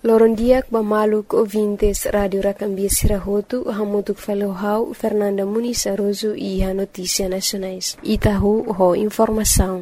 Lorondiak Bamaluk ouvintes Rádio Racambia Sirahotu, Hamutuk Falohau, Fernanda Muniz Aroso e a Notícia Nacionais. Itahu, ho informação.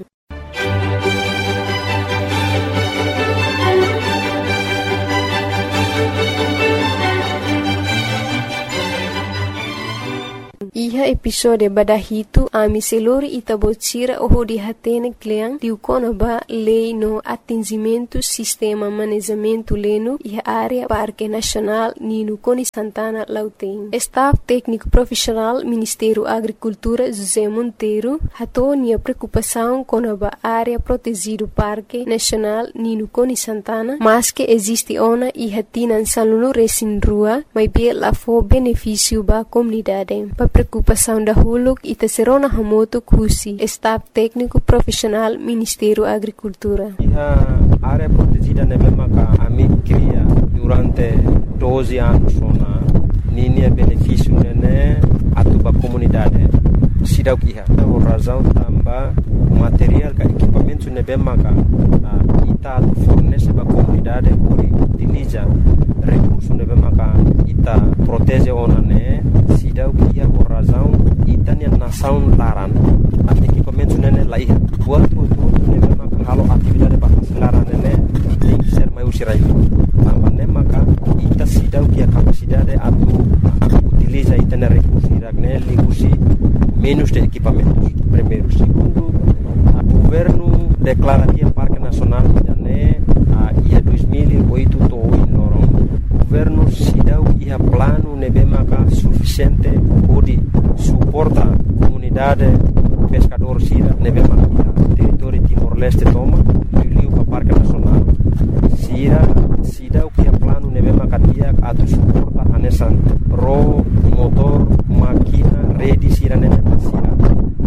Iha episode badahitu ami selori itabotira oho di hatene kleang diukona ba lei no atingimento sistema manejamento leno iha área Parque Nacional Nino Coni Santana Lauteng. Staff técnico profissional Ministério Agricultura José Monteiro hatonia preocupação com a área protegido Parque Nacional Nino Coni Santana, mas que existe ona iha tinan salunu resin rua, mas bem lá for benefício ba comunidade. Preocupação da Huluk e Tesserona Hamoto Kusi, Staff Técnico Profissional Ministério Agricultura. A área protegida mesmo que a mim cria durante 12 anos na linha benefício né a tua comunidade. Sidau que por razão também material que equipamento né mesmo que ita fornece para a comunidade por utiliza recurso né mesmo que ita protege ona né sidau que por razão ita né nação laran equipamento né lá ia buat né mesmo que halo atividade para laran né tem que ser mais usirai também né maka ita sidau que a capacidade atu utiliza ita né recurso né ligusi menos de equipamentos. Primeiro. Segundo, o governo declara que o Parque Nacional né, ia 2008 em Lorong. O governo se deu que o plano nebemaka suficiente para suportar a comunidade pescador sira nebemaka território Timor-Leste toma e para o Parque Nacional. Sira se deu que o plano nebemaka dia a suporta a nessa ro motor máquina rede sira nebemaka sira.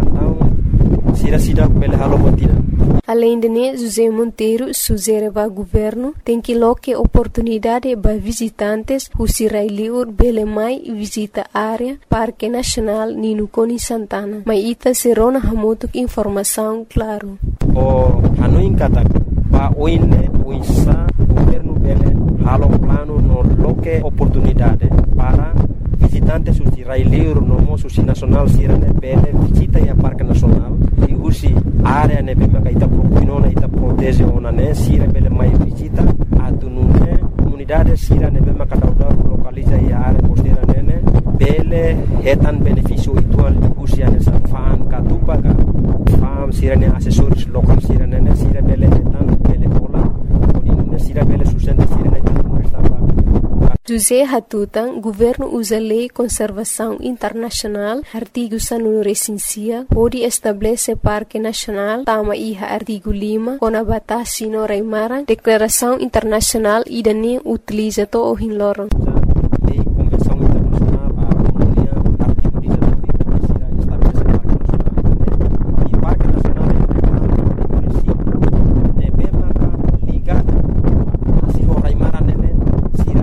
Além de José Monteiro sugere ao governo tem que loque oportunidade para visitantes who sirailiur belemai visita área Parque Nacional Nino Coni Santana. Mas ita serona hamotuk informação claro. O hanuin kata pa oine uisa governo bele halo plano no loque oportunidade para visitantes who sirailiur no susi nacional sirane bele visita ya Parque Nacional e usi área ne bema ka ita propinona ita protege ona ne sira bele mai visita atunune comunidade sira ne bema ka dauda localiza ya área costeira nene bele hetan benefício itual usi ane sa fan ka tupa ka fam sira ne assessores local sira nene sira bele hetan bele pola odine sira bele sustenta sira ne estava José Hatutan, governo usa lei conservação internacional, artigo sanu recensia, pode estabelecer Parque Nacional, tama iha artigo 5, com a batasi no Raimara, declaração internacional e dane utiliza to o hinloron. Lei convenção internacional a comunidade artigo 19 estabelece Parque Nacional e Parque Nacional é município nebema liga assim o Raimara nene sira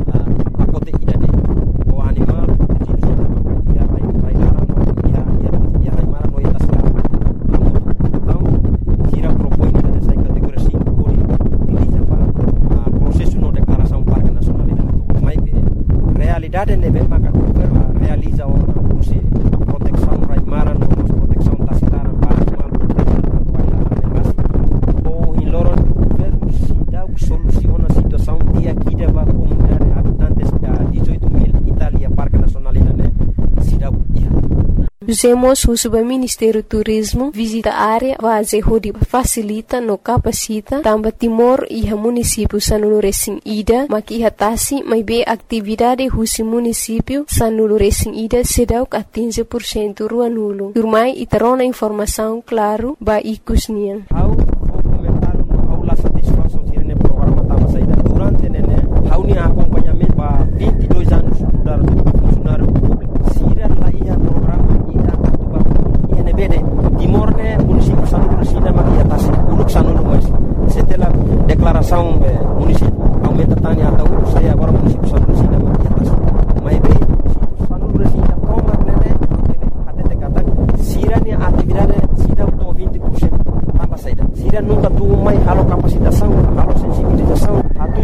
realidade neve maka governo realiza uma proteção raimara no proteção tasilaran para animal proteção para ou em loro governo se dá soluciona a situação que aqui deva comunidade habitantes da 18.000 Itália Parque Nacional né se dá Usemos o Ministério Turismo visita a área base onde facilita no capacita também Timor e a município Sanulu Recém Ida maki hatasi mai be atividade husi município Sanulu Recém Ida sedau que 15% rua nulo. Turmai iterona informação claro ba ikusnian. How comentar how la satisfação sirene programa tama saída durante nene how ni acompanhamento ba 22 anos mudar funcionário público sira lá ia programa bede Timor-ne município Sanulu Resina maki atas uruk Sanulu mas setelah declaração município aumenta tani atau saya agora município Sanulu Resina maki atas mai be município Sanulu Resina proma nene até kata sira ni atividade sira to 20% tambah saída sira nunca tu mai halo capacitação halo sensibilização atu programa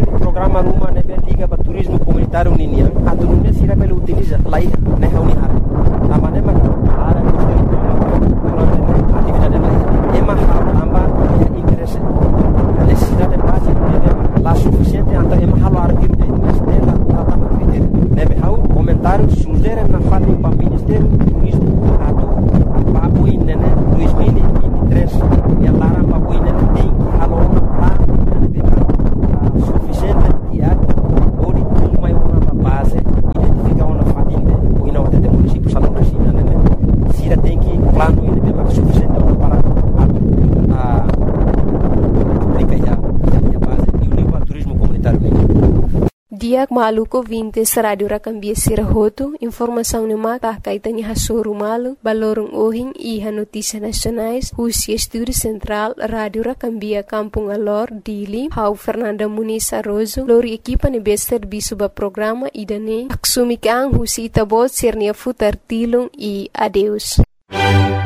programa nebe liga para turismo comunitário ninia atunune sira bele utiliza lai ne haunihar amane ma ara durante atividade lai ema amba interesse necessidade básica nebe la suficiente anta ema halo arquivo de estela tama critério nebe hau comentário sugere na fali para ministério turismo atu papo inene 2023 e lara papo inene tem que halo lá suficiente diário ou de tudo mais uma base identificar uma família ou não até o município salão da China né se tem que plano ele bem mais suficiente para aplicar a base e o livro turismo comunitário Diak maluko 20 radio rakambia sirahoto informação no mata kaitani hasoru malu balorong ohing iha notícias nacionais Rusia Estúdio Central Radio Rakambia Kampung Alor Dili Hau Fernanda Muniz Arrozo lori equipa ne serviço ba programa idane aksumi kang Rusia Itabot sernia futar tilung e adeus